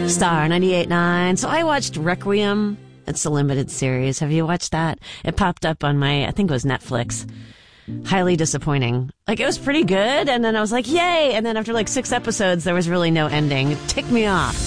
Star 98.9. So I watched Requiem. It's a limited series. Have you watched that? It popped up on I think it was Netflix. Highly disappointing. Like, it was pretty good, and then I was like, yay! And then after like 6 episodes, there was really no ending. It ticked me off.